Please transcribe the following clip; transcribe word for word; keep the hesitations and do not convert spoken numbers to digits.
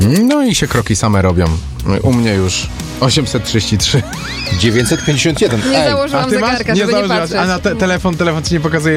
No i się kroki same robią. U mnie już osiemset trzydzieści trzy. dziewięćset pięćdziesiąt jeden. Nie Ej, założyłam A ty masz? zegarka, Nie żeby nie założyłaś. patrzeć. A na te- telefon, telefon ci nie pokazuje